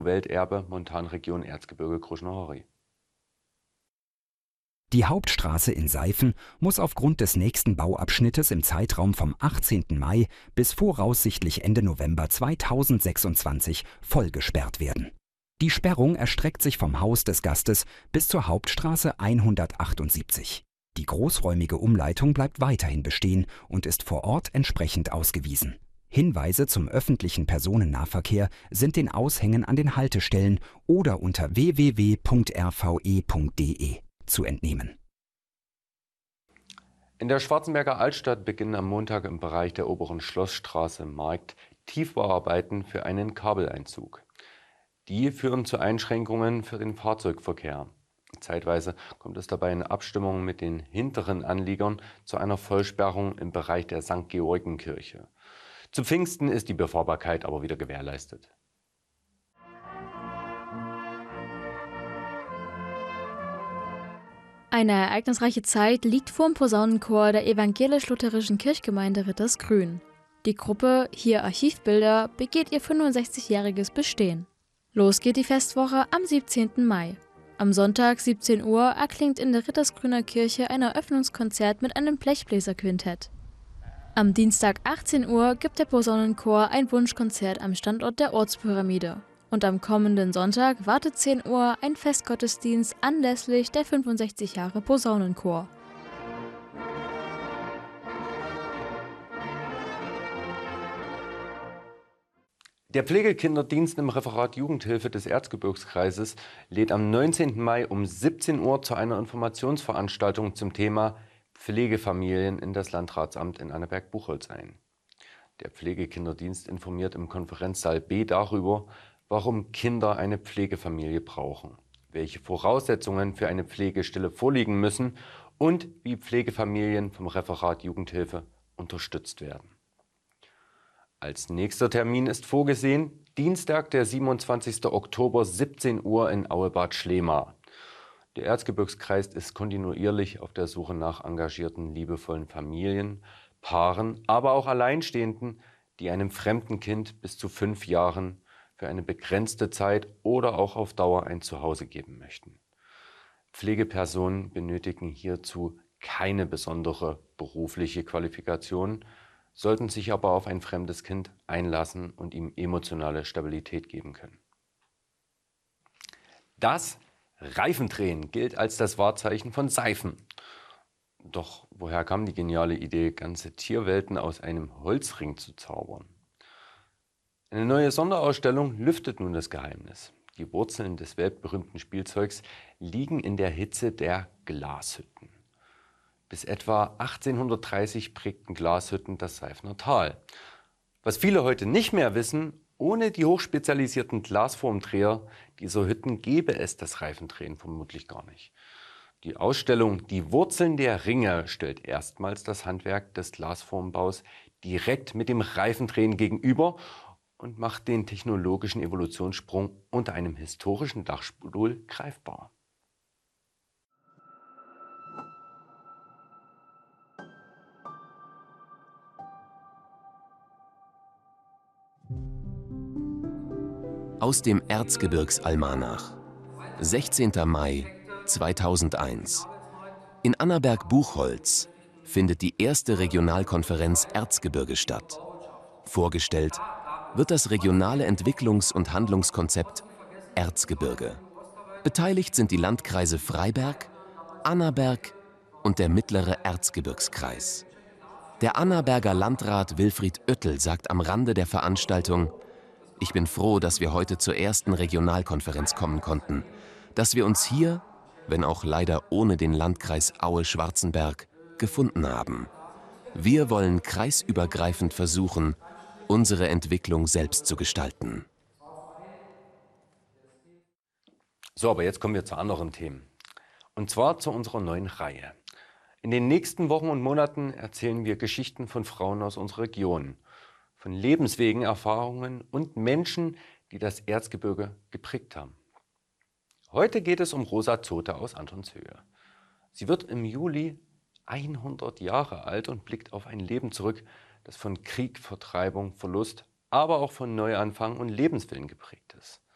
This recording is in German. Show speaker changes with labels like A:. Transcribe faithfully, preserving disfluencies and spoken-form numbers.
A: Welterbe Montanregion Erzgebirge-Krušná hory.
B: Die Hauptstraße in Seifen muss aufgrund des nächsten Bauabschnittes im Zeitraum vom achtzehnten Mai bis voraussichtlich Ende November zweitausendsechsundzwanzig voll gesperrt werden. Die Sperrung erstreckt sich vom Haus des Gastes bis zur Hauptstraße hundertachtundsiebzig. Die großräumige Umleitung bleibt weiterhin bestehen und ist vor Ort entsprechend ausgewiesen. Hinweise zum öffentlichen Personennahverkehr sind den Aushängen an den Haltestellen oder unter w w w punkt r v e punkt d e zu entnehmen.
A: In der Schwarzenberger Altstadt beginnen am Montag im Bereich der oberen Schlossstraße im Markt Tiefbauarbeiten für einen Kabeleinzug. Die führen zu Einschränkungen für den Fahrzeugverkehr. Zeitweise kommt es dabei in Abstimmung mit den hinteren Anliegern zu einer Vollsperrung im Bereich der Sankt Georgenkirche. Zu Pfingsten ist die Befahrbarkeit aber wieder gewährleistet.
C: Eine ereignisreiche Zeit liegt vor dem Posaunenchor der evangelisch-lutherischen Kirchgemeinde Rittersgrün. Die Gruppe Hier Archivbilder begeht ihr fünfundsechzigjähriges Bestehen. Los geht die Festwoche am siebzehnten Mai. Am Sonntag siebzehn Uhr erklingt in der Rittersgrüner Kirche ein Eröffnungskonzert mit einem Blechbläserquintett. Am Dienstag achtzehn Uhr gibt der Posaunenchor ein Wunschkonzert am Standort der Ortspyramide. Und am kommenden Sonntag wartet zehn Uhr ein Festgottesdienst anlässlich der fünfundsechzig Jahre Posaunenchor.
A: Der Pflegekinderdienst im Referat Jugendhilfe des Erzgebirgskreises lädt am neunzehnten Mai um siebzehn Uhr zu einer Informationsveranstaltung zum Thema Pflegefamilien in das Landratsamt in Annaberg-Buchholz ein. Der Pflegekinderdienst informiert im Konferenzsaal B darüber, warum Kinder eine Pflegefamilie brauchen, welche Voraussetzungen für eine Pflegestelle vorliegen müssen und wie Pflegefamilien vom Referat Jugendhilfe unterstützt werden. Als nächster Termin ist vorgesehen Dienstag, der siebenundzwanzigsten Oktober, siebzehn Uhr in Auebad Schlema. Der Erzgebirgskreis ist kontinuierlich auf der Suche nach engagierten, liebevollen Familien, Paaren, aber auch Alleinstehenden, die einem fremden Kind bis zu fünf Jahren für eine begrenzte Zeit oder auch auf Dauer ein Zuhause geben möchten. Pflegepersonen benötigen hierzu keine besondere berufliche Qualifikation, sollten sich aber auf ein fremdes Kind einlassen und ihm emotionale Stabilität geben können. Das Reifendrehen gilt als das Wahrzeichen von Seifen. Doch woher kam die geniale Idee, ganze Tierwelten aus einem Holzring zu zaubern? Eine neue Sonderausstellung lüftet nun das Geheimnis. Die Wurzeln des weltberühmten Spielzeugs liegen in der Hitze der Glashütten. Bis etwa achtzehnhundertdreißig prägten Glashütten das Seifener Tal. Was viele heute nicht mehr wissen, ohne die hochspezialisierten Glasformdreher dieser Hütten gäbe es das Reifendrehen vermutlich gar nicht. Die Ausstellung Die Wurzeln der Ringe stellt erstmals das Handwerk des Glasformbaus direkt mit dem Reifendrehen gegenüber und macht den technologischen Evolutionssprung unter einem historischen Dachstuhl greifbar.
D: Aus dem Erzgebirgsalmanach, sechzehnten Mai zweitausendeins. In Annaberg-Buchholz findet die erste Regionalkonferenz Erzgebirge statt. Vorgestellt wird das regionale Entwicklungs- und Handlungskonzept Erzgebirge. Beteiligt sind die Landkreise Freiberg, Annaberg und der mittlere Erzgebirgskreis. Der Annaberger Landrat Wilfried Oettel sagt am Rande der Veranstaltung: Ich bin froh, dass wir heute zur ersten Regionalkonferenz kommen konnten, dass wir uns hier, wenn auch leider ohne den Landkreis Aue-Schwarzenberg, gefunden haben. Wir wollen kreisübergreifend versuchen, unsere Entwicklung selbst zu gestalten.
A: So, aber jetzt kommen wir zu anderen Themen. Und zwar zu unserer neuen Reihe. In den nächsten Wochen und Monaten erzählen wir Geschichten von Frauen aus unserer Region, von Lebenswegen, Erfahrungen und Menschen, die das Erzgebirge geprägt haben. Heute geht es um Rosa Zote aus Antonshöhe. Sie wird im Juli hundert Jahre alt und blickt auf ein Leben zurück, das von Krieg, Vertreibung, Verlust, aber auch von Neuanfang und Lebenswillen geprägt ist.